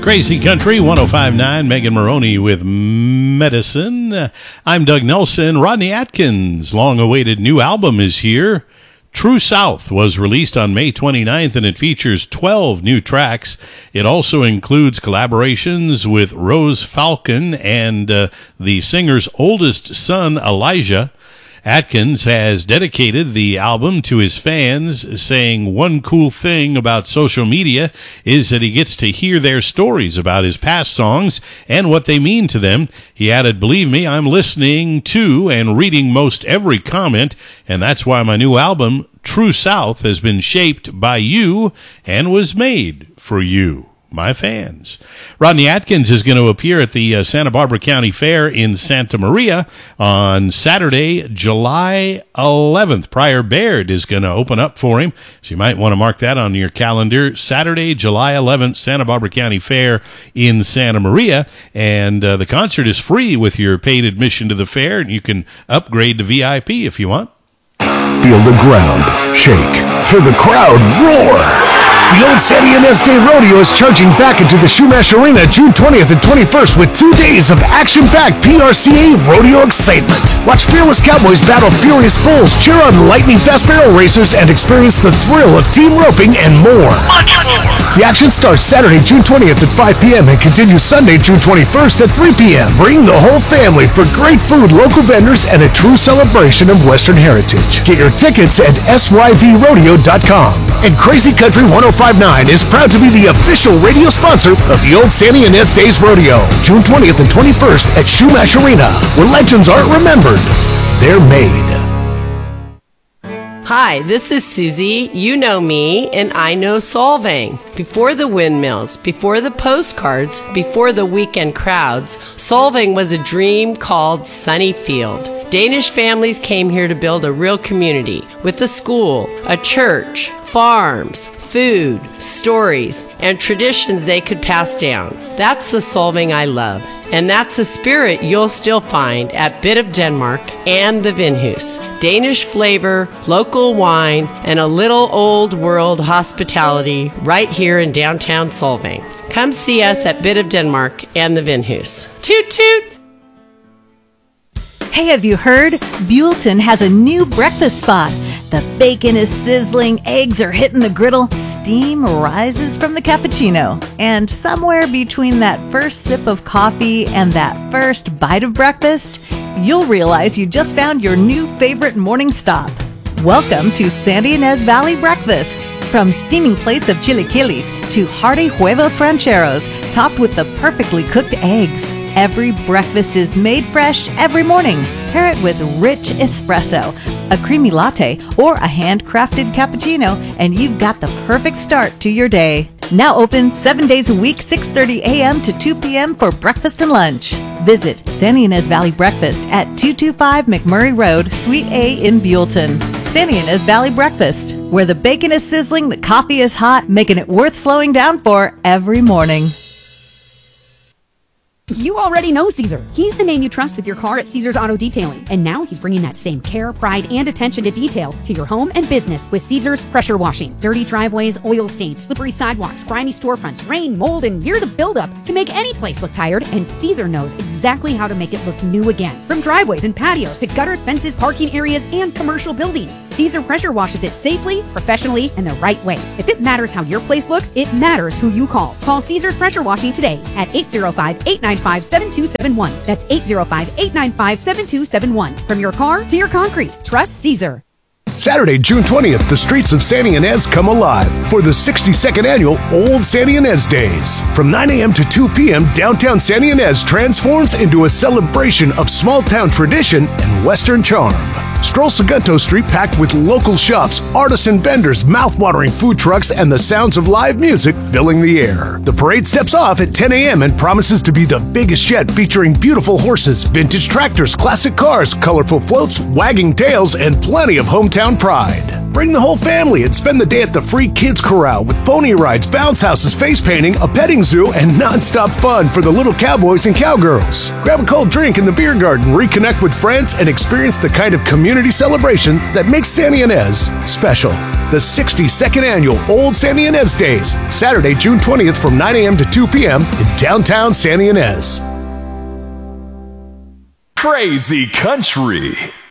Crazy Country 105.9, Megan Maroney with Medicine. I'm Doug Nelson. Rodney Atkins' long-awaited new album is here. True South was released on May 29th, and it features 12 new tracks. It also includes collaborations with Rose Falcon and the singer's oldest son, Elijah. Atkins has dedicated the album to his fans, saying one cool thing about social media is that he gets to hear their stories about his past songs and what they mean to them. He added, "Believe me, I'm listening to and reading most every comment, and that's why my new album, True South, has been shaped by you and was made for you, my fans." Rodney Atkins is going to appear at the Santa Barbara County Fair in Santa Maria on Saturday, July 11th. Pryor Baird is going to open up for him, so you might want to mark that on your calendar. Saturday, July 11th, Santa Barbara County Fair in Santa Maria, and the concert is free with your paid admission to the fair, and you can upgrade to VIP if you want. Feel the ground shake. Hear the crowd roar. The Old Sandy Inez Day Rodeo is charging back into the Shumash Arena June 20th and 21st with 2 days of action-packed PRCA rodeo excitement. Watch fearless cowboys battle furious bulls, cheer on lightning-fast barrel racers, and experience the thrill of team roping and more. The action starts Saturday, June 20th at 5 p.m. and continues Sunday, June 21st at 3 p.m. Bring the whole family for great food, local vendors, and a true celebration of Western heritage. Get your tickets at syvrodeo.com. And Crazy Country 105.9 is proud to be the official radio sponsor of the Old Sandy Inez Days Rodeo, June 20th and 21st at Shumash Arena, where legends aren't remembered, they're made. Hi, this is Susie. You know me, and I know Solvang. Before the windmills, before the postcards, before the weekend crowds, Solvang was a dream called Sunnyfield. Danish families came here to build a real community with a school, a church, farms, food, stories, and traditions they could pass down. That's the Solvang I love. And that's the spirit you'll still find at Bit of Denmark and the Vinhus. Danish flavor, local wine, and a little old world hospitality right here in downtown Solvang. Come see us at Bit of Denmark and the Vinhus. Toot toot! Hey, have you heard? Buellton has a new breakfast spot. The bacon is sizzling, eggs are hitting the griddle, steam rises from the cappuccino. And somewhere between that first sip of coffee and that first bite of breakfast, you'll realize you just found your new favorite morning stop. Welcome to Sandy Inez Valley Breakfast. From steaming plates of chilaquiles to hearty huevos rancheros, topped with the perfectly cooked eggs. Every breakfast is made fresh every morning. Pair it with rich espresso, a creamy latte, or a handcrafted cappuccino, and you've got the perfect start to your day. Now open 7 days a week, 6:30 a.m. to 2 p.m. for breakfast and lunch. Visit Sandy Inez Valley Breakfast at 225 McMurray Road, Suite A in Buellton. Sandy Inez Valley Breakfast, where the bacon is sizzling, the coffee is hot, making it worth slowing down for every morning. You already know Caesar. He's the name you trust with your car at Caesar's Auto Detailing. And now he's bringing that same care, pride, and attention to detail to your home and business with Caesar's Pressure Washing. Dirty driveways, oil stains, slippery sidewalks, grimy storefronts, rain, mold, and years of buildup can make any place look tired, and Caesar knows exactly how to make it look new again. From driveways and patios to gutters, fences, parking areas, and commercial buildings, Caesar Pressure washes it safely, professionally, and the right way. If it matters how your place looks, it matters who you call. Call Caesar's Pressure Washing today at 805-895-7271. That's 805-895-7271. From your car to your concrete, trust Caesar. Saturday, June 20th, the streets of Sandy Inez come alive for the 62nd annual Old Sandy Inez Days. From 9 a.m. to 2 p.m., downtown Sandy Inez transforms into a celebration of small-town tradition and Western charm. Stroll Segundo Street packed with local shops, artisan vendors, mouth-watering food trucks, and the sounds of live music filling the air. The parade steps off at 10 a.m. and promises to be the biggest yet, featuring beautiful horses, vintage tractors, classic cars, colorful floats, wagging tails, and plenty of hometown pride. Bring the whole family and spend the day at the Free Kids Corral with pony rides, bounce houses, face painting, a petting zoo, and nonstop fun for the little cowboys and cowgirls. Grab a cold drink in the beer garden, reconnect with friends, and experience the kind of community celebration that makes Sandy Inez special. the 62nd Annual Old Santa Ynez Days, Saturday, June 20th from 9 a.m. to 2 p.m. in downtown Santa Ynez. Crazy Country.